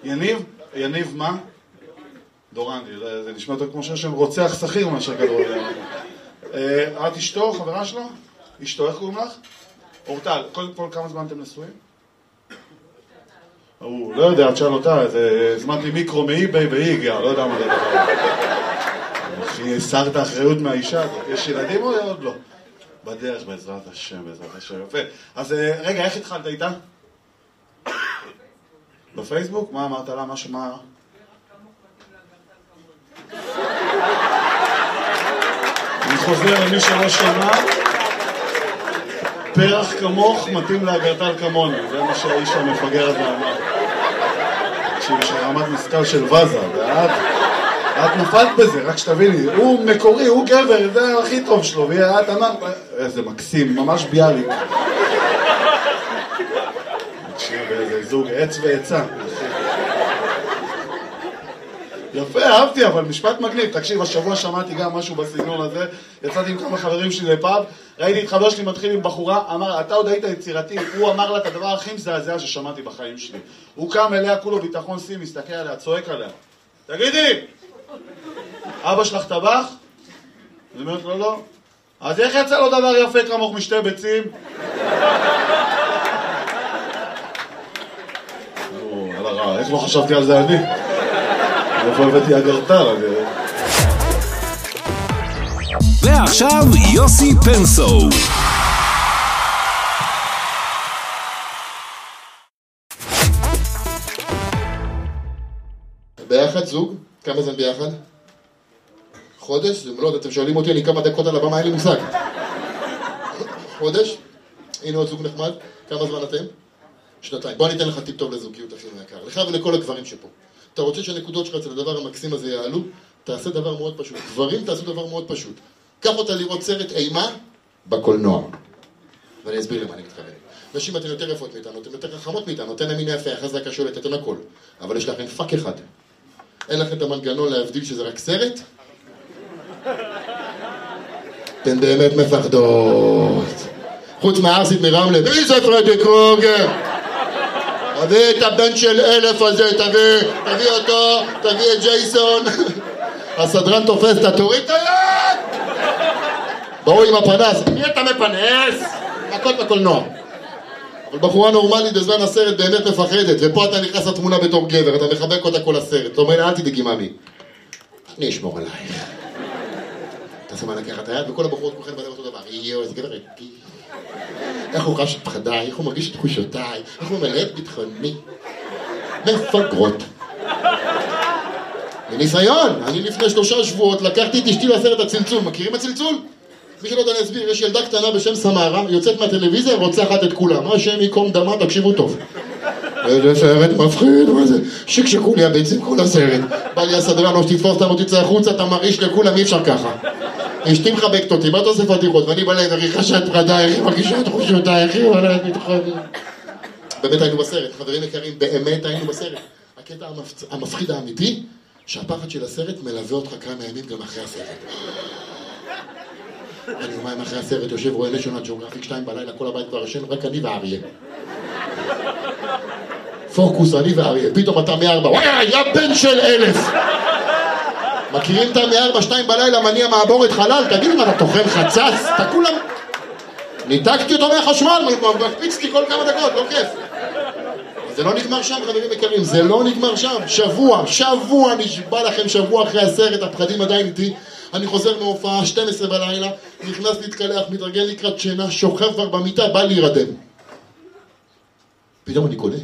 יניב מה? דורנדי, זה נשמע יותר כמו שם רוצח שכיר מאשר כדורגלן. את אשתו, חברה שלו? אשתו, איך קוראים לך? אורטל, קודם כל כמה זמן אתם נשואים? הוא לא יודע, תשאל אותה, הזמנתי מיקרו מאי-ביי והיא הגיעה, לא יודע מה זה דבר. אחי, הסרת האחריות מהאישה הזאת. יש ילדים או עוד לא? בדרך, בעזרת השם, יפה. אז רגע, איך התחלת איתה? בפייסבוק? מה אמרת לה? משהו מה... אני חוזר למי שלא שמע, פרח כמוך מתאים לאגרטל כמוני, זה מה שהאיש המפגר הזה אמר. יש רמת משכל של וזה, ואת נפלת בזה, רק שתביני, הוא מקורי, הוא גבר, זה הכי טוב שלו, ואת אמרת, איזה מקסים, ממש ביאליק. תקשיב, איזה זוג עץ ועצה. יפה, אהבתי, אבל משפט מגניב. תקשיב, השבוע שמעתי גם משהו בסגנון הזה, יצאתי עם כמה חברים שלי לפאב, ראיתי את חבר שלי מתחיל עם בחורה, אמר, אתה עוד היית יצירתי, הוא אמר לה את הדבר הכי מזעזע ששמעתי בחיים שלי. הוא קם אליה, כולו ביטחון סי, מסתכל עליה, צועק עליה. תגידי, אבא שלך טבח? אני אומרת לו, לא. אז איך יצא לו דבר יפה כמוך משתי ביצים? על הרע, איך לא חשבתי על זה אני? איפה הבאתי אגרטל? ועכשיו יוסי פנסו. ביחד זוג? כמה זמן ביחד? חודש? זה מלוד, אתם שואלים אותי, אני כמה דקות על הבמה, אין לי מושג. חודש? הנה עוד זוג נחמד. כמה זמן אתם? שנתיים. בוא ניתן לך טיפ טוב לזוגיות, אחי היקר. לך ולכל הגברים שפה. אתה רוצה שהנקודות שלך אצל הדבר המקסים הזה יעלו? תעשה דבר מאוד פשוט. גברים תעשו דבר מאוד פשוט. קח אותה לראות סרט אימה בקולנוע. ואני אסביר למה אני מתכוון. נשים, אתן יותר יפות מאיתנו, אתן יותר חכמות מאיתנו, אתן המיני יפה, חזקה שולטת, אתן הכל. אבל יש לכם פאק אחד. אין לכם את המנגנון להבדיל שזה רק סרט? אתן באמת מפחדות. חוץ מהארסית מרמלה, מי זה פרדי קרוגר? תביא את הבן של 1000 הזה, תביא אותו, תביא את ג'ייסון. הסדרן תופס, תוריד את היד! באו עם הפנס, מי אתה מפנס? הכל בקולנוע. אבל בחורה נורמלית בזמן הסרט באמת מפחדת, ופה אתה נכנס לתמונה בתור גבר, אתה מחבק אותה כל הסרט. אתה אומר, אל תדאגי ממי, אני אשמור עלייך. אתה שמה לקחת את היד, וכל הבחורות כולכן בדרך אותו דבר. יואו, איזה גבר איתי. איך הוא חש את פחדיי, איך הוא מרגיש את תחושותיי, איך הוא מלא את ביטחוני. מפגרות. מניסיון, אני לפני 3 שבועות לקחתי את אשתי לסרט הצלצול. מכירים הצלצול? מי שלא יודע אני אסביר, יש ילדה קטנה בשם סמרה, יוצאת מהטלוויזיה ורוצחת את כולם. מה השם יקום דמה, תקשיבו טוב. איזה סרט מפחיד, ואיזה שקשקו לי הביצים כל הסרט. בא לי הסדרן, או שתתפוס אותם או תצא החוצה, אתה מרעיש לכולם, אי אפשר ככה. אשתי מחבקת אותי, מה אתה עושה פתיחות? ואני בלב, אני חשה את פחדיי, איך היא מרגישה את תחושותיי, איך היא מלא את ביטחוני. באמת היינו בסרט, חברים יקרים, באמת היינו בסרט. הקטע המפחיד האמיתי, שהפחד של הסרט מלווה אותך כמה ימים גם אחרי הסרט. אני יומיים אחרי הסרט יושב רואה נשיונל ג'אוגרפיק 2 בלילה, כל הבית כבר ישן, רק אני ואריה. פוקוס, אני ואריה, פתאום אתה מ4, וואי, יא בן של 1000! מכירים את מ4, 2 בלילה, מניע מעבורת חלל, תגידי מה, אתה תוכל חצץ? אתה כולם... ניתקתי אותו מהחשמל, מקפיצתי כל כמה דקות, לא כיף. זה לא נגמר שם, חברים יקרים, זה לא נגמר שם. שבוע, נשבע לכם שבוע אחרי הסרט, הפחדים עדיין איתי. אני חוזר מהופעה, 12 בלילה, נכנס להתקלח, מתרגל לקראת שינה, שוכב כבר במיטה, בא להירדם. פתאום אני קולט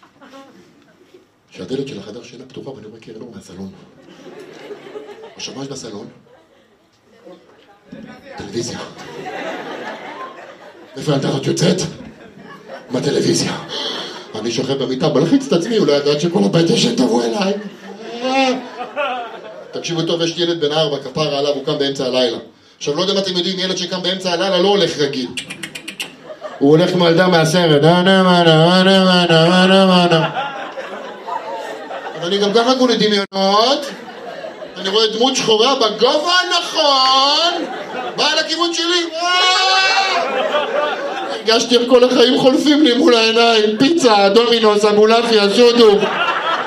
שהדלת של החדר שינה פתוחה ואני רואה קרן אור מהסלון. עכשיו מה יש בסלון? טלוויזיה. איפה הילדה הזאת יוצאת? מהטלוויזיה. אני שוכב במיטה, בלחיץ את עצמי, אולי ידעת שכל הבית ישן תבוא אליי. תקשיבו טוב, יש ילד בן 4, כפרה עליו, הוא קם באמצע הלילה. עכשיו לא יודע אם אתם יודעים, ילד שקם באמצע הלילה לא הולך רגיל. הוא הולך עם הילדה מהסרט. אבל אני גם ככה כולי דמיונות. אני רואה דמות שחורה בגובה הנכון. באה לכיוון שלי. הרגשתי איך כל החיים חולפים לי מול העיניים. פיצה, דומינוס, אמבולנסיה, שודו.